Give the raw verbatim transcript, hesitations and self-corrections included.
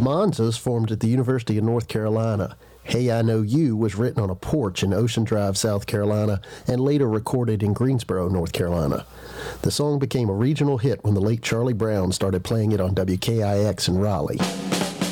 Monza's formed at the University of North Carolina. Hey, I Know You was written on a porch in Ocean Drive, South Carolina, and later recorded in Greensboro, North Carolina. The song became a regional hit when the late Charlie Brown started playing it on W K I X in Raleigh.